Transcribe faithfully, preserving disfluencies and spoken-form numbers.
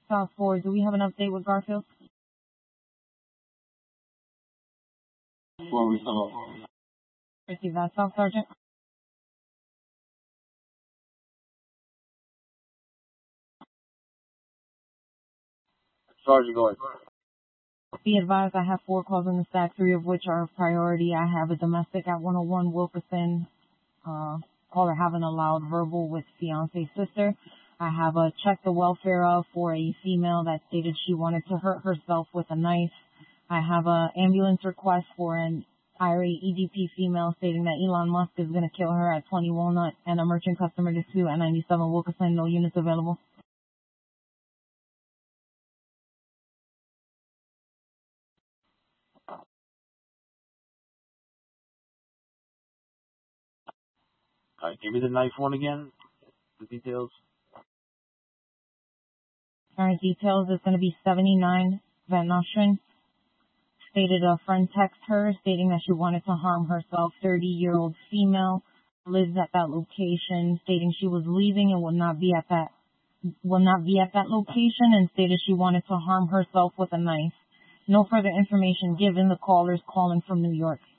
South four, do we have an update with Garfield? Four, we still Receive that, South Sergeant. Sergeant going. Be advised, I have four calls in the stack, three of which are priority. I have a domestic at one oh one Wilkerson, uh, caller having a loud verbal with fiance's sister. I have a check the welfare of for a female that stated she wanted to hurt herself with a knife. I have a ambulance request for an irate E D P female stating that Elon Musk is going to kill her at twenty Walnut, and a merchant customer dispute at ninety-seven Wilkerson. No units available. Alright, give me the knife one again. The details. Current details is going to be seventy-nine Van Nostrand. Stated a friend text her stating that she wanted to harm herself. thirty-year-old female lives at that location, stating she was leaving and would not be at that will not be at that location, and stated she wanted to harm herself with a knife. No further information given. The caller is calling from New York.